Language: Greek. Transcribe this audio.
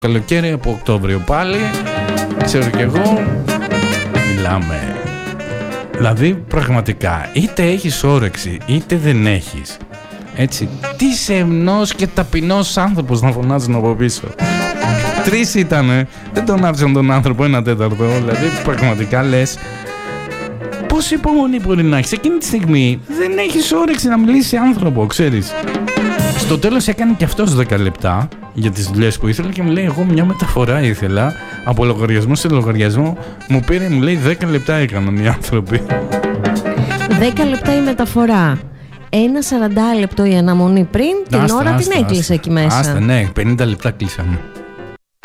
καλοκαίρι από Οκτώβριο πάλι, ξέρω κι εγώ, μιλάμε. Δηλαδή πραγματικά είτε έχεις όρεξη είτε δεν έχεις, έτσι, τι σεμνός και ταπεινός άνθρωπος να φωνάζουν από πίσω. 3 ήτανε, δεν τον άφησαν τον άνθρωπο 1/4. Δηλαδή πραγματικά λες, πόση υπομονή μπορεί να έχεις εκείνη τη στιγμή? Δεν έχεις όρεξη να μιλήσεις σε άνθρωπο, ξέρεις. Στο τέλος έκανε και αυτός 10 λεπτά για τις δουλειές που ήθελε και μου λέει, εγώ μια μεταφορά ήθελα από λογαριασμό σε λογαριασμό, μου πήρε, μου λέει 10 λεπτά έκαναν οι άνθρωποι. 10 λεπτά η μεταφορά, 1 40 λεπτό η αναμονή πριν, την ώρα την έκλεισε εκεί μέσα. Άστα, ναι, 50 λεπτά κλείσαμε.